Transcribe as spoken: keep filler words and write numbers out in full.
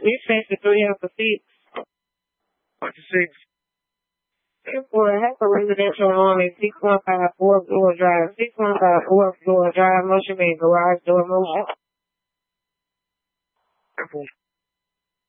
We finished the three up for six. What's the six? For a half a residential home is six one five fourth floor drive. Six one five fourth floor drive motion made garage door motion. Apple.